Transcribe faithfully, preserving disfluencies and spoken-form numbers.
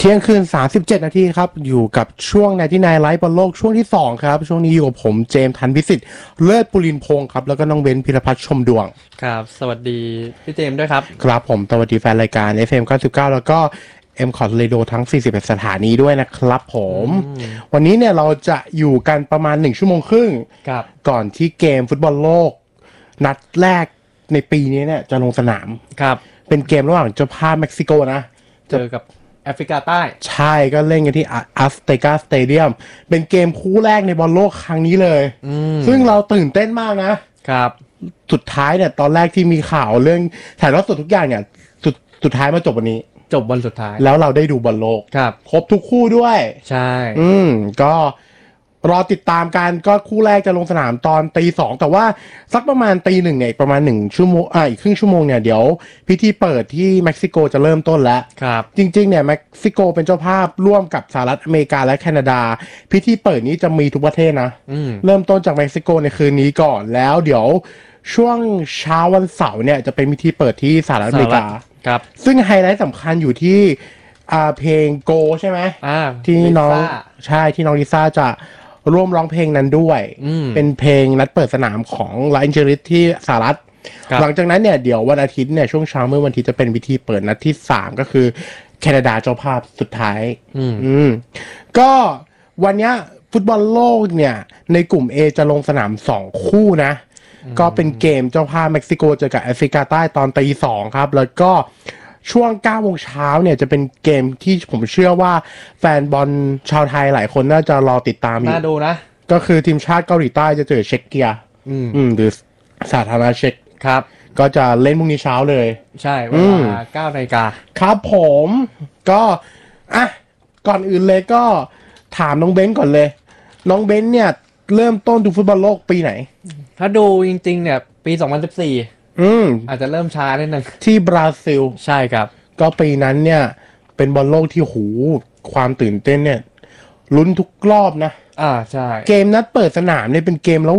เที่ยงคืนสามสิบเจ็ดนาทีครับอยู่กับช่วงในที่นายไลฟ์บอลโลกช่วงที่สองครับช่วงนี้อยู่กับผมเจมส์ธันพิสิทธิ์เลิศปุรินทร์พงศ์ครับแล้วก็น้องเบนพิรพัฒน์ชมดวงครับสวัสดีพี่เจมส์ด้วยครับครับผมสวัสดีแฟนรายการ เอฟ เอ็ม เก้าสิบเก้าแล้วก็ เอ็ม คอร์ด Radio ทั้งสี่สิบเอ็ดสถานีด้วยนะครับผมวันนี้เนี่ยเราจะอยู่กันประมาณหนึ่งชั่วโมงครึ่งก่อนที่เกมฟุตบอลโลกนัดแรกในปีนี้เนี่ยจะลงสนามครับเป็นเกมระหว่างเจ้าภาพเม็กซิโกนะเจอกับแอฟริกาใต้ใช่ก็เล่นกันที่อัสเตกาสเตเดียมเป็นเกมคู่แรกในบอลโลกครั้งนี้เลยซึ่งเราตื่นเต้นมากนะครับสุดท้ายเนี่ยตอนแรกที่มีข่าวเรื่องถ่ายทอดสดทุกอย่างเนี่ยสุดสุดท้ายมาจบวันนี้จบวันสุดท้ายแล้วเราได้ดูบอลโลกครับครบทุกคู่ด้วยใช่อืมก็รอติดตามกันก็คู่แรกจะลงสนามตอนตีสองแต่ว่าสักประมาณตีหนึ่งเนี่ยประมาณหนึ่งชั่วโมงอ่าอีกครึ่งชั่วโมงเนี่ยเดี๋ยวพิธีเปิดที่เม็กซิโกจะเริ่มต้นแล้วครับจริงๆเนี่ยเม็กซิโกเป็นเจ้าภาพร่วมกับสหรัฐอเมริกาและแคนาดาพิธีเปิดนี้จะมีทุกประเทศนะเริ่มต้นจากเม็กซิโกในคืนนี้ก่อนแล้วเดี๋ยวช่วงเช้าวันเสาร์เนี่ยจะเป็นพิธีเปิดที่สหรัฐอเมริกาครับซึ่งไฮไลท์สำคัญอยู่ที่อ่าเพลงโกใช่ไหมอ่าที่น้องใช่ที่น้องลิซ่าจะร่วมร้องเพลงนั้นด้วยเป็นเพลงนัดเปิดสนามของลาอินเจริสที่สหรัฐหลังจากนั้นเนี่ยเดี๋ยววันอาทิตย์เนี่ยช่วงเช้าเมื่อวันอาทิตย์จะเป็นพิธีเปิดนัดที่สามก็คือแคนาดาเจ้าภาพสุดท้ายอืมก็วันนี้ฟุตบอลโลกเนี่ยในกลุ่ม A จะลงสนามสองคู่นะก็เป็นเกมเจ้าภาพเม็กซิโกเจอกับแอฟริกาใต้ตอนตีสองครับแล้วก็ช่วงเก้าโมงเช้าเนี่ยจะเป็นเกมที่ผมเชื่อว่าแฟนบอลชาวไทยหลายคนน่าจะรอติดตามอยู่น่าดูนะก็คือทีมชาติเกาหลีใต้จะเจอเช็กเกียอืมอืมหรือสาธารณรัฐเช็กครับก็จะเล่นพรุ่งนี้เช้าเลยใช่เวลาเก้านาฬิกาครับผมก็อ่ะก่อนอื่นเลยก็ถามน้องเบนก่อนเลยน้องเบนเนี่ยเริ่มต้นดูฟุตบอลโลกปีไหนถ้าดูจริงๆเนี่ยปีสองพันสิบสี่อืมอาจจะเริ่มช้านิดนึงที่บราซิลใช่ครับก็ปีนั้นเนี่ยเป็นบอลโลกที่หูความตื่นเต้นเนี่ยลุ้นทุกรอบนะอ่าใช่เกมนัดเปิดสนามเนี่ยเป็นเกมระ